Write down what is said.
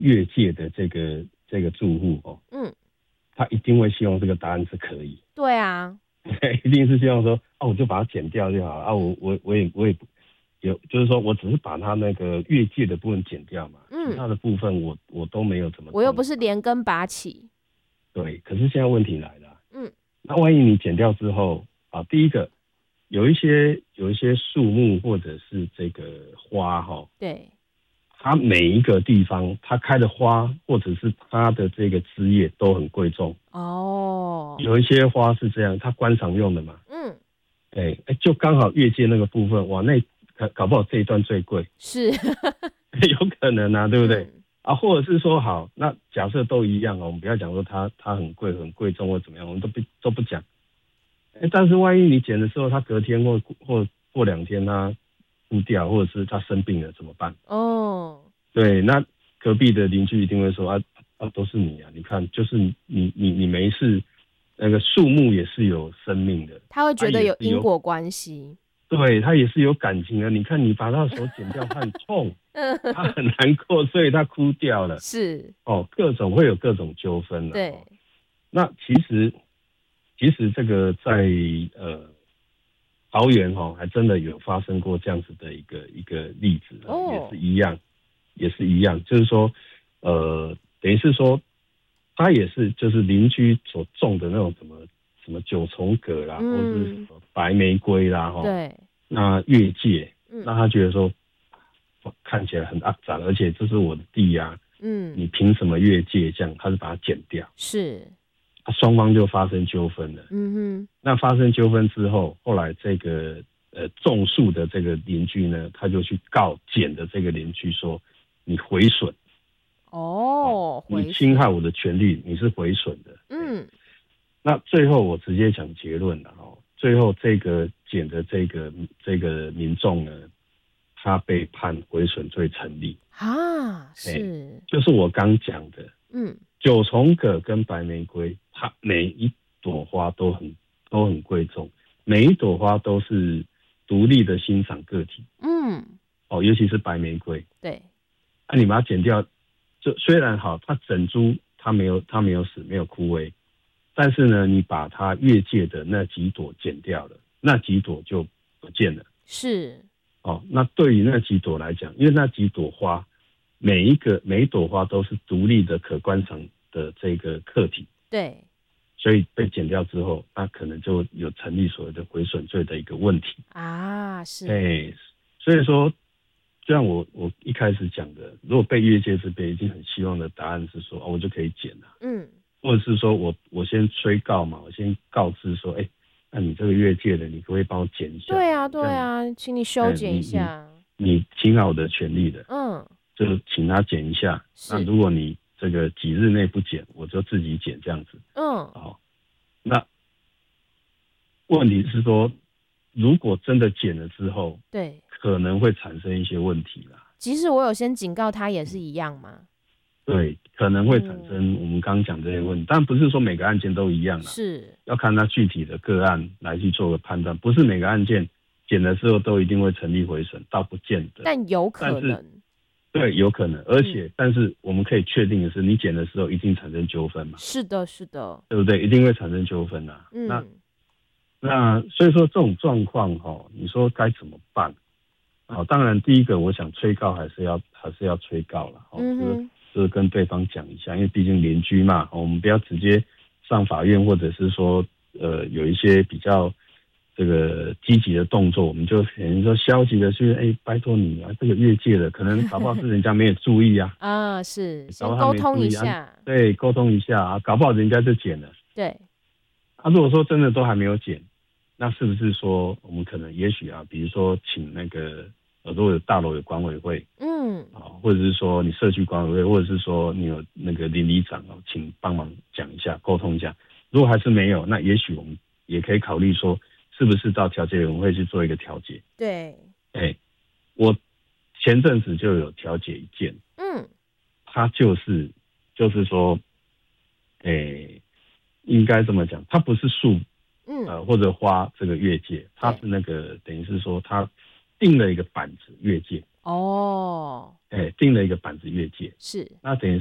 越界的这个住户他一定会希望这个答案是可以。 对啊， 一定是希望说我就把它剪掉就好了我也有，就是说我只是把它那个越界的部分剪掉嘛，其他的部分我都没有怎么动。 我又不是连根拔起。 对，可是现在问题来了，那万一你剪掉之后第一个有一些树木或者是这个花对， 它每一个地方它开的花或者是它的这个枝叶都很贵重有一些花是这样，它观赏用的嘛，就刚好越界那个部分，哇，那搞不好这一段最贵， 是有可能啊，对不对？或者是说好，那假设都一样我们不要讲说它很贵很贵重或怎么样，我们都不讲。但是万一你剪的时候，它隔天或过2天它枯掉，或者是它生病了怎么办？对，那隔壁的邻居一定会说都是你啊，你看，就是你没事，那个树木也是有生命的， 他会觉得有因果关系。 对，他也是有感情的。你看，你把他的手剪掉，他很痛，他很难过，所以他哭掉了。 是会有各种纠纷了。 对， 那其实这个在桃园还真的有发生过这样子的一个例子也是一样，就是说等于是说他也是就是邻居所种的那种什么九重葛啦，或是什么白玫瑰啦对， 那越界，那他觉得说看起来很肮脏，而且这是我的地啊，你凭什么越界？这样他是把它剪掉， 是双方就发生纠纷了。那发生纠纷之后，后来这个种树的这个邻居呢，他就去告剪的这个邻居说你毁损。你侵害我的权利，你是毁损的。那最后我直接讲结论了最后这个剪的这个民众呢，他被判毁损罪成立是就是我刚讲的九重葛跟白玫瑰，它每一朵花都很贵重，每一朵花都是独立的欣赏个体尤其是白玫瑰， 对， 你把它剪掉，就虽然好，它整株它没有死，没有枯萎，但是呢，你把它越界的那几朵剪掉了，那几朵就不见了。 是那对于那几朵来讲，因为那几朵花每一朵花都是独立的可观赏的这个客体， 对， 所以被剪掉之后，那可能就有成立所谓的毁损罪的一个问题是所以说就像我一开始讲的，如果被越界这边一定很希望的答案是说我就可以剪了或者是说我先催告嘛，我先告知说那你这个越界的，你可不可以帮我剪一下？ 对啊，请你修剪一下。 你侵害我的权利的就请他剪一下。那如果你这个几日内不剪，我就自己剪这样子那问题是说，如果真的剪了之后， 对， 可能会产生一些问题啦。 即使我有先警告他，也是一样嘛。 对，可能会产生我们刚刚讲这些问题，但不是说每个案件都一样啦， 是要看他具体的个案来去做个判断，不是每个案件剪了之后都一定会成立毁损，倒不见得， 但有可能。 对，有可能，而且但是我们可以确定的是，你剪的时候一定产生纠纷嘛？ 是的， 对不对？一定会产生纠纷啊。那所以说这种状况你说该怎么办？当然第一个我想催告还是要催告了就是跟对方讲一下，因为毕竟邻居嘛我们不要直接上法院，或者是说有一些比较这个积极的动作，我们就可能说消极的去拜托你这个越界了，可能搞不好是人家没有注意是先沟通一下对，沟通一下搞不好人家就剪了。 对如果说真的都还没有剪，那是不是说我们可能也许比如说请那个如果有大楼有管委会或者是说你社区管委会，或者是说你有那个邻里长请帮忙讲一下，沟通一下。如果还是没有，那也许我们也可以考虑说是不是到调解委员会去做一个调解。 对我前阵子就有调解一件他就是说应该这么讲，他不是树或者花这个越界，他是那个等于是说他定了一个板子越界定了一个板子越界， 是， 那等于